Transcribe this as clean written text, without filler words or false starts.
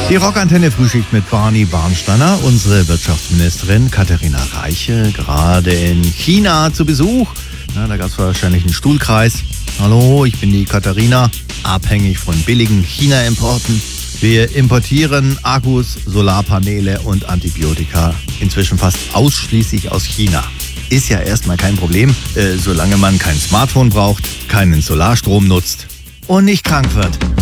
Die Rockantenne Frühschicht mit Barney Barnsteiner, unsere Wirtschaftsministerin Katharina Reiche, gerade in China zu Besuch. Ja, da gab es wahrscheinlich einen Stuhlkreis. Hallo, ich bin die Katharina, abhängig von billigen China-Importen. Wir importieren Akkus, Solarpaneele und Antibiotika inzwischen fast ausschließlich aus China. Ist ja erstmal kein Problem, solange man kein Smartphone braucht, keinen Solarstrom nutzt und nicht krank wird.